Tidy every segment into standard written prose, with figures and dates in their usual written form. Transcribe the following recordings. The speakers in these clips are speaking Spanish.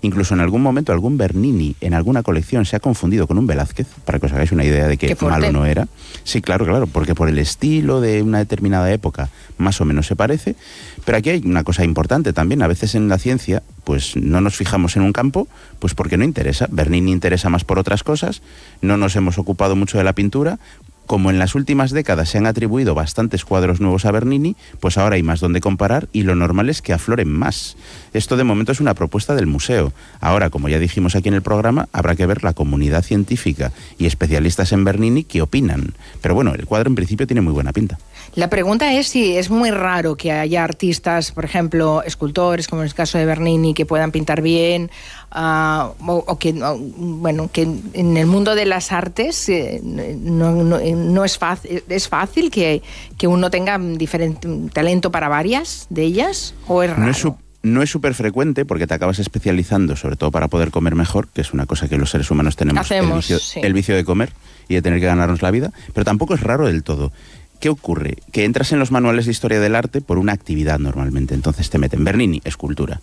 Incluso en algún momento algún Bernini en alguna colección se ha confundido con un Velázquez, para que os hagáis una idea de que malo no era. Sí, claro, porque por el estilo de una determinada época más o menos se parece, pero aquí hay una cosa importante también. A veces en la ciencia pues no nos fijamos en un campo pues porque no interesa. Bernini interesa más por otras cosas, no nos hemos ocupado mucho de la pintura. Como en las últimas décadas se han atribuido bastantes cuadros nuevos a Bernini, pues ahora hay más donde comparar y lo normal es que afloren más. Esto de momento es una propuesta del museo. Ahora, como ya dijimos aquí en el programa, habrá que ver la comunidad científica y especialistas en Bernini qué opinan. Pero bueno, el cuadro en principio tiene muy buena pinta. La pregunta es si es muy raro que haya artistas, por ejemplo, escultores, como en el caso de Bernini, que puedan pintar bien, que en el mundo de las artes no es fácil que uno tenga diferente talento para varias de ellas, ¿o es raro? No es súper frecuente porque te acabas especializando, sobre todo para poder comer mejor, que es una cosa que los seres humanos tenemos, el vicio de comer y de tener que ganarnos la vida, pero tampoco es raro del todo. ¿Qué ocurre? Que entras en los manuales de historia del arte por una actividad normalmente, entonces te meten Bernini, escultura.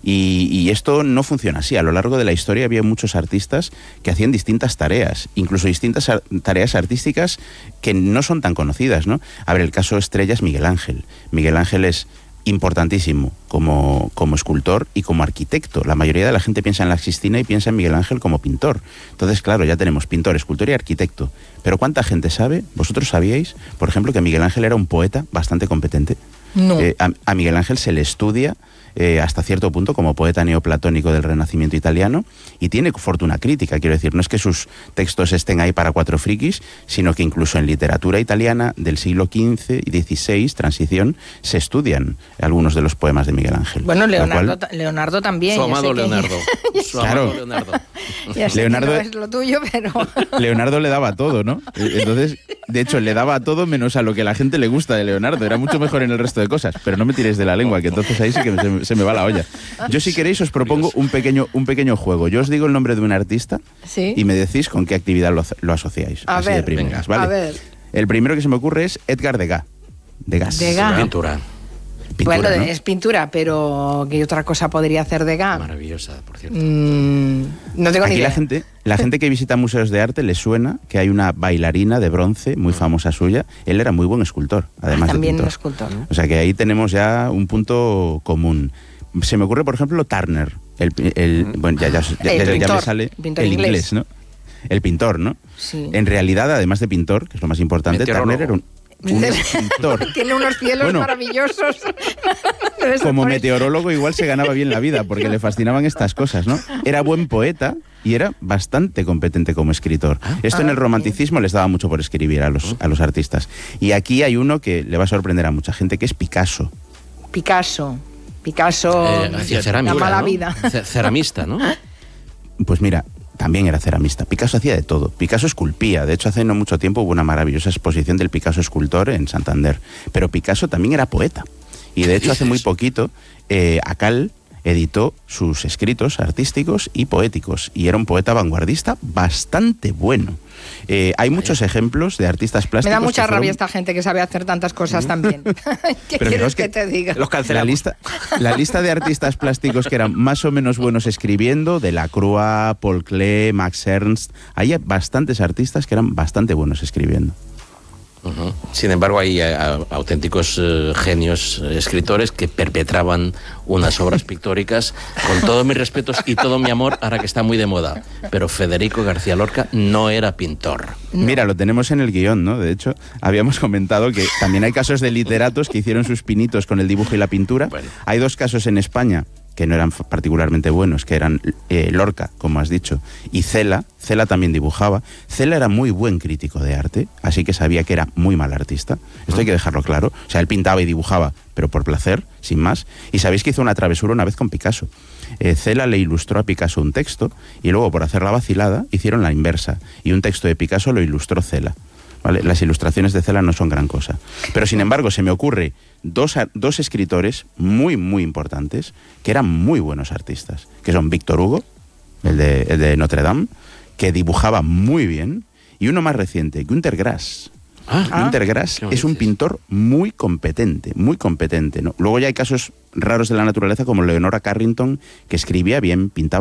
Y esto no funciona así. A lo largo de la historia había muchos artistas que hacían distintas tareas, incluso distintas tareas artísticas que no son tan conocidas, ¿no? A ver, el caso estrella es Miguel Ángel. Miguel Ángel es importantísimo como escultor y como arquitecto. La mayoría de la gente piensa en la Sixtina y piensa en Miguel Ángel como pintor. Entonces, claro, ya tenemos pintor, escultor y arquitecto. Pero ¿cuánta gente sabe? ¿Vosotros sabíais, por ejemplo, que Miguel Ángel era un poeta bastante competente? No. A Miguel Ángel se le estudia hasta cierto punto como poeta neoplatónico del Renacimiento italiano y tiene fortuna crítica, quiero decir, no es que sus textos estén ahí para cuatro frikis, sino que incluso en literatura italiana del siglo XV y XVI, transición, se estudian algunos de los poemas de Miguel Ángel. Bueno, Leonardo también. Su amado Leonardo. Claro. Leonardo no es lo tuyo, pero... Leonardo le daba todo, ¿no? Entonces, de hecho, le daba todo menos a lo que a la gente le gusta de Leonardo. Era mucho mejor en el resto de cosas, pero no me tiréis de la lengua, que entonces ahí sí que se me va la olla. Yo, si queréis, os propongo un pequeño juego. Yo os digo el nombre de un artista y me decís con qué actividad lo asociáis. Así de primeras, ¿vale? A ver. El primero que se me ocurre es Edgar Degas. Degas. Pintura. Bueno, ¿no? es pintura, pero ¿qué otra cosa podría hacer Degas? Maravillosa, por cierto. No tengo ni idea. La gente que visita museos de arte le suena que hay una bailarina de bronce muy famosa suya. Él era muy buen escultor, además también de pintor. Escultor. O sea que ahí tenemos ya un punto común. Se me ocurre, por ejemplo, Turner. Bueno, ya me sale el inglés, ¿no? El pintor, ¿no? Sí. En realidad, además de pintor, que es lo más importante, Turner era un pintor. Tiene unos cielos maravillosos. Como meteorólogo igual se ganaba bien la vida, porque le fascinaban estas cosas, ¿no? Era buen poeta y era bastante competente como escritor. Esto en el romanticismo les daba mucho por escribir a los artistas. Y aquí hay uno que le va a sorprender a mucha gente, que es Picasso. Picasso, hacía cerámica, la mala ¿no? vida. Ceramista, ¿no? Pues mira, también era ceramista. Picasso hacía de todo. Picasso esculpía. De hecho, hace no mucho tiempo hubo una maravillosa exposición del Picasso escultor en Santander. Pero Picasso también era poeta. Y de hecho, hace muy poquito, Acal editó sus escritos artísticos y poéticos. Y era un poeta vanguardista bastante bueno. Hay muchos ejemplos de artistas plásticos. Me da mucha rabia esta gente que sabe hacer tantas cosas también. ¿Qué quieres que te diga? Los cancelamos. La lista de artistas plásticos que eran más o menos buenos escribiendo, Delacroix, Paul Klee, Max Ernst, hay bastantes artistas que eran bastante buenos escribiendo. Sin embargo, hay auténticos genios escritores que perpetraban unas obras pictóricas, con todos mis respetos y todo mi amor, ahora que está muy de moda. Pero Federico García Lorca no era pintor. Mira, lo tenemos en el guión, ¿no? De hecho, habíamos comentado que también hay casos de literatos que hicieron sus pinitos con el dibujo y la pintura. Bueno. Hay dos casos en España que no eran particularmente buenos, que eran Lorca, como has dicho, y Cela. Cela también dibujaba. Cela era muy buen crítico de arte, así que sabía que era muy mal artista. Esto hay que dejarlo claro. O sea, él pintaba y dibujaba, pero por placer, sin más. Y sabéis que hizo una travesura una vez con Picasso. Cela le ilustró a Picasso un texto, y luego, por hacer la vacilada, hicieron la inversa. Y un texto de Picasso lo ilustró Cela. ¿Vale? Las ilustraciones de Cela no son gran cosa. Pero, sin embargo, se me ocurre dos escritores muy, muy importantes que eran muy buenos artistas, que son Víctor Hugo, el de Notre Dame, que dibujaba muy bien, y uno más reciente, Günter Grass. Günter Grass es un pintor muy competente, ¿no? Luego ya hay casos raros de la naturaleza como Leonora Carrington, que escribía bien, pintaba